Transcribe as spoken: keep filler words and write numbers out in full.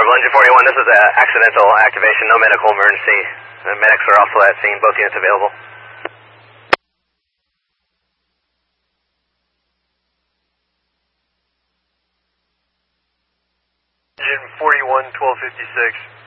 Engine forty-one, this is an accidental activation, no medical emergency. The medics are also at scene, both units available. Engine forty-one, twelve fifty-six.